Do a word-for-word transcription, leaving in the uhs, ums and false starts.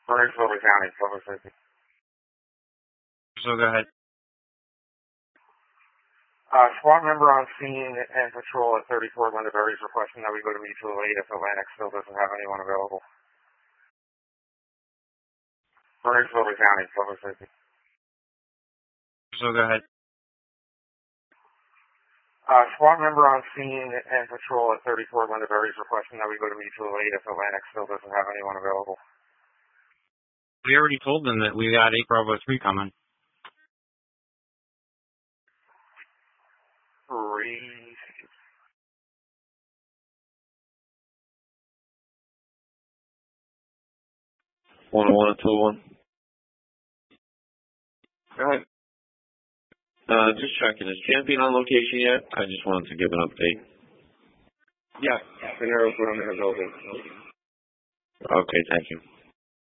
Burnsville County, Public Safety. So go ahead. Uh, SWAT member on scene and patrol at thirty-four Linda Berry is requesting that we go to mutual aid if Atlantic still doesn't have anyone available. Burnsville County, Public Safety. So go ahead. Uh, SWAT member on scene and patrol at thirty-four Linda Berry is requesting that we go to mutual aid if Atlantic still doesn't have anyone available. We already told them that we got eight Bravo three coming. Three. One oh one, two one. Go ahead. Uh, just checking. Is Champion on location yet? I just wanted to give an update. Yeah, the narrows were on the building. Okay, thank you.